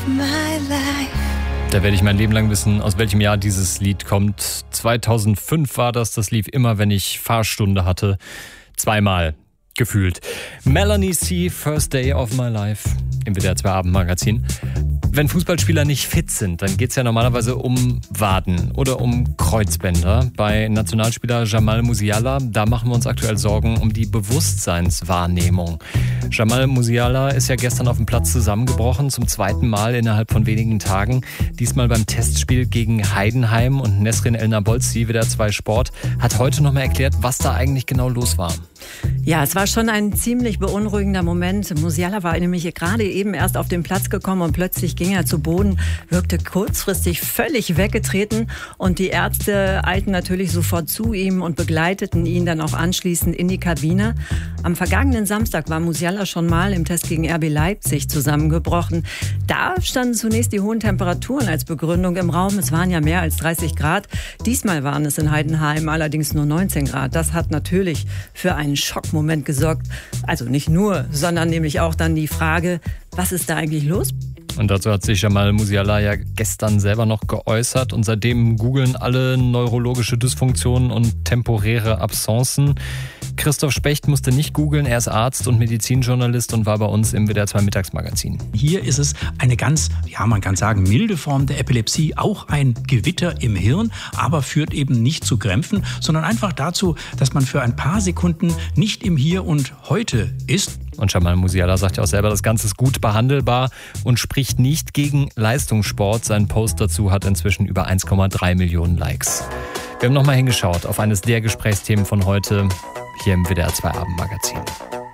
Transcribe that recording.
my life. Da werde ich mein Leben lang wissen, aus welchem Jahr dieses Lied kommt. 2005 war das. Das lief immer, wenn ich Fahrstunde hatte. Zweimal gefühlt. Melanie C., First Day of My Life im WDR 2 Abendmagazin. Wenn Fußballspieler nicht fit sind, dann geht es ja normalerweise um Waden oder um Kreuzbänder. Bei Nationalspieler Jamal Musiala, da machen wir uns aktuell Sorgen um die Bewusstseinswahrnehmung. Jamal Musiala ist ja gestern auf dem Platz zusammengebrochen, zum zweiten Mal innerhalb von wenigen Tagen. Diesmal beim Testspiel gegen Heidenheim, und Nesrin El-Nabolsi, WDR 2 Sport, hat heute nochmal erklärt, was da eigentlich genau los war. Ja, es war schon ein ziemlich beunruhigender Moment. Musiala war nämlich gerade eben erst auf den Platz gekommen und plötzlich ging er zu Boden, wirkte kurzfristig völlig weggetreten, und die Ärzte eilten natürlich sofort zu ihm und begleiteten ihn dann auch anschließend in die Kabine. Am vergangenen Samstag war Musiala schon mal im Test gegen RB Leipzig zusammengebrochen. Da standen zunächst die hohen Temperaturen als Begründung im Raum. Es waren ja mehr als 30 Grad. Diesmal waren es in Heidenheim allerdings nur 19 Grad. Das hat natürlich für einen Schockmoment gesorgt. Also nicht nur, sondern nämlich auch dann die Frage, was ist da eigentlich los? Und dazu hat sich Jamal Musiala ja gestern selber noch geäußert, und seitdem googeln alle neurologische Dysfunktionen und temporäre Absenzen. Christoph Specht musste nicht googeln, er ist Arzt und Medizinjournalist und war bei uns im WDR 2 Mittagsmagazin. Hier ist es eine ganz, man kann sagen, milde Form der Epilepsie, auch ein Gewitter im Hirn, aber führt eben nicht zu Krämpfen, sondern einfach dazu, dass man für ein paar Sekunden nicht im Hier und Heute ist. Und Jamal Musiala sagt ja auch selber, das Ganze ist gut behandelbar und spricht nicht gegen Leistungssport. Sein Post dazu hat inzwischen über 1,3 Millionen Likes. Wir haben nochmal hingeschaut auf eines der Gesprächsthemen von heute hier im WDR 2 Abendmagazin.